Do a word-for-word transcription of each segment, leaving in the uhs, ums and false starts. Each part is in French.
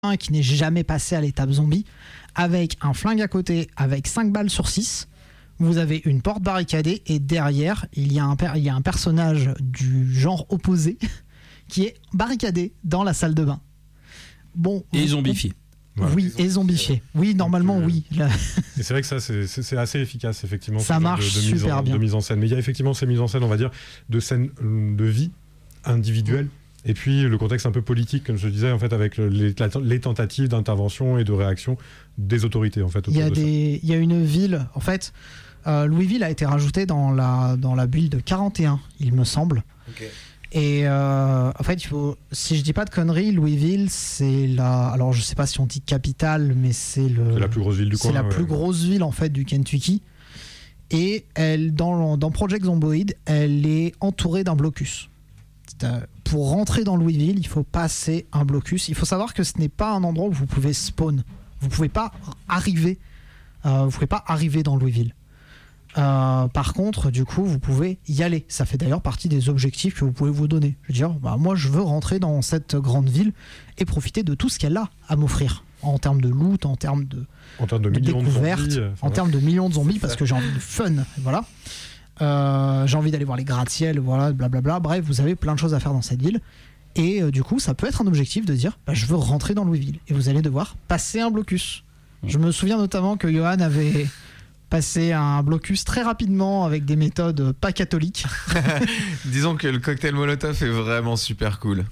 qui n'est jamais passé à l'étape zombie, avec un flingue à côté, avec cinq balles sur six. Vous avez une porte barricadée et derrière, il y a un, per- il y a un personnage du genre opposé qui est barricadé dans la salle de bain. Bon, et zombifié. Voilà. Oui, et zombifié. Oui, normalement, Donc, euh, oui. Là. Et c'est vrai que ça, c'est, c'est, c'est assez efficace, effectivement. Ça marche de, de super mise en, bien. De mise en scène. Mais il y a effectivement ces mises en scène, on va dire, de scènes de vie individuelle. Et puis le contexte un peu politique, comme je disais, en fait, avec les, les tentatives d'intervention et de réaction des autorités, en fait. Il y a de des, il y a une ville, en fait, euh, Louisville a été rajouté dans la dans la build quarante et un, il me semble. Okay. Et euh, en fait, il faut, si je dis pas de conneries, Louisville, c'est la, alors je sais pas si on dit capitale, mais c'est le, c'est la plus grosse ville du coin. C'est la ouais. plus grosse ville en fait du Kentucky. Et elle, dans dans Project Zomboid, elle est entourée d'un blocus. Pour rentrer dans Louisville, il faut passer un blocus. Il faut savoir que ce n'est pas un endroit où vous pouvez spawn. Vous pouvez pas arriver. Euh, vous pouvez pas arriver dans Louisville. Euh, par contre, du coup, vous pouvez y aller. Ça fait d'ailleurs partie des objectifs que vous pouvez vous donner. Je veux dire, bah, moi, je veux rentrer dans cette grande ville et profiter de tout ce qu'elle a à m'offrir en termes de loot, en termes de, en termes de, de millions découverte, de zombies, en termes de millions de zombies, parce que j'ai envie de fun. Voilà. Euh, j'ai envie d'aller voir les gratte-ciel, voilà, blablabla. Bref, vous avez plein de choses à faire dans cette ville. Et euh, du coup, ça peut être un objectif de dire bah, je veux rentrer dans Louisville. Et vous allez devoir passer un blocus. Je me souviens notamment que Johan avait passé un blocus très rapidement avec des méthodes pas catholiques. Disons que le cocktail Molotov est vraiment super cool.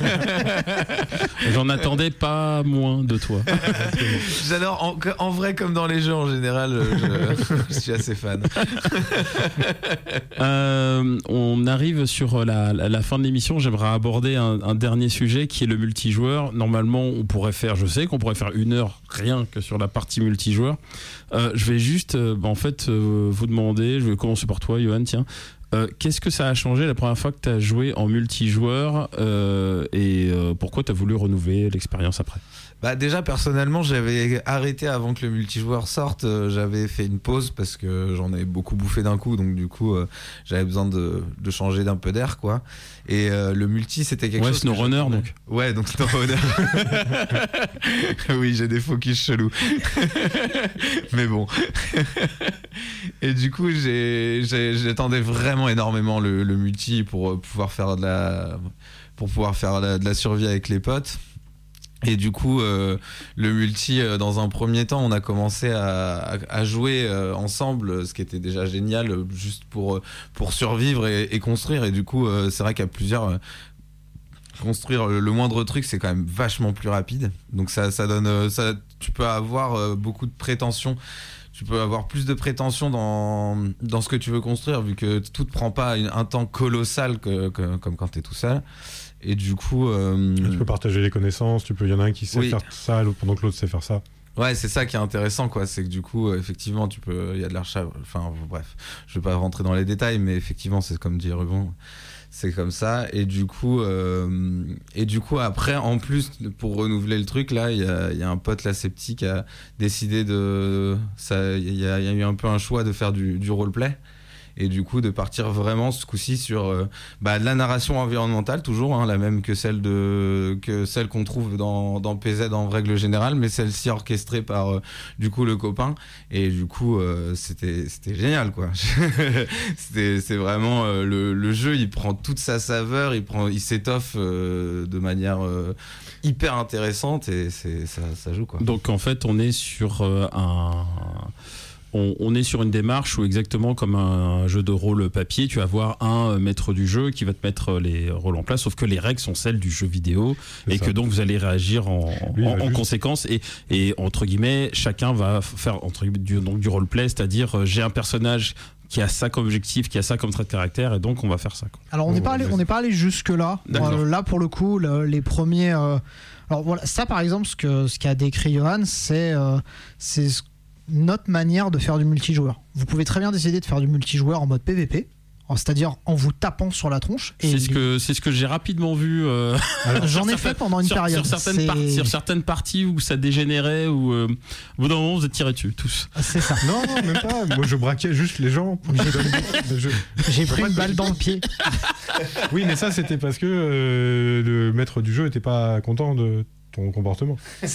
J'en attendais pas moins de toi. J'adore, en, en vrai comme dans les jeux en général, je, je suis assez fan. Euh, on arrive sur la, la, la fin de l'émission. J'aimerais aborder un, un dernier sujet qui est le multijoueur. Normalement, on pourrait faire, je sais qu'on pourrait faire une heure rien que sur la partie multijoueur. Euh, je vais juste, euh, bah, en fait, euh, vous demander, je vais commencer par toi, Johan, tiens. Euh, qu'est-ce que ça a changé la première fois que tu as joué en multijoueur euh, et euh, pourquoi tu as voulu renouveler l'expérience après ? Bah déjà personnellement j'avais arrêté avant que le multijoueur sorte, euh, j'avais fait une pause parce que j'en avais beaucoup bouffé d'un coup, donc du coup euh, j'avais besoin de, de changer d'un peu d'air quoi. Et euh, le multi c'était quelque ouais, chose. Ouais, SnowRunner je... donc. Ouais, donc SnowRunner. Oui, j'ai des focus chelous. Mais bon. Et du coup j'ai, j'ai, j'attendais vraiment énormément le, le multi pour pouvoir faire de la pour pouvoir faire de la, de la survie avec les potes. Et du coup, euh, le multi, euh, dans un premier temps, on a commencé à, à, à jouer euh, ensemble, ce qui était déjà génial, euh, juste pour, pour survivre et, et construire. Et du coup, euh, c'est vrai qu'à plusieurs, euh, construire le, le moindre truc, c'est quand même vachement plus rapide. Donc ça, ça donne, euh, ça, tu peux avoir euh, beaucoup de prétentions. Tu peux avoir plus de prétention dans, dans ce que tu veux construire, vu que tout ne prend pas une, un temps colossal que, que, comme quand tu es tout seul. Et du coup... Euh... Tu peux partager les connaissances, tu peux, y en a un qui sait oui. faire ça, l'autre, pendant que l'autre sait faire ça. Ouais, c'est ça qui est intéressant, quoi. C'est que du coup, euh, effectivement, tu peux... Il y a de l'archive... Enfin, bref, je vais pas rentrer dans les détails, mais effectivement, c'est comme dit Rubon, c'est comme ça. Et du coup, euh... et du coup après, en plus, pour renouveler le truc, là, il y a, y a un pote, là, Sceptique, qui a décidé de... Il y, y a eu un peu un choix de faire du, du roleplay. Et du coup de partir vraiment ce coup-ci sur euh, bah, de la narration environnementale toujours hein, la même que celle de que celle qu'on trouve dans dans P Z en règle générale, mais celle-ci orchestrée par euh, du coup le copain. Et du coup euh, c'était c'était génial quoi. c'était c'est vraiment euh, le le jeu il prend toute sa saveur, il prend il s'étoffe euh, de manière euh, hyper intéressante et c'est ça ça joue quoi. Donc en fait on est sur euh, un On, on est sur une démarche où exactement comme un jeu de rôle papier, tu vas avoir un maître du jeu qui va te mettre les rôles en place, sauf que les règles sont celles du jeu vidéo c'est et ça. Que donc vous allez réagir en, Lui, en, en conséquence et, et entre guillemets chacun va faire entre guillemets, du, donc, du roleplay, c'est-à-dire j'ai un personnage qui a ça comme objectif, qui a ça comme trait de caractère et donc on va faire ça quoi. Alors on n'est pas allé, on n'est pas allé jusque là. Euh, là pour le coup le, les premiers euh... alors voilà ça par exemple ce que ce qu'a décrit Johan c'est euh, c'est ce notre manière de faire du multijoueur. Vous pouvez très bien décider de faire du multijoueur en mode P V P, c'est-à-dire en vous tapant sur la tronche. Et c'est ce que c'est ce que j'ai rapidement vu. Euh, Alors, j'en ai fait pendant une sur, période. Sur certaines, par, sur certaines parties où ça dégénérait, où euh, au bout d'un moment vous êtes tirés dessus tous. C'est ça. Non, non, même pas. Moi, je braquais juste les gens. J'ai, je... j'ai pris une balle dans le pied. Oui, mais ça, c'était parce que euh, le maître du jeu n'était pas content de ton comportement.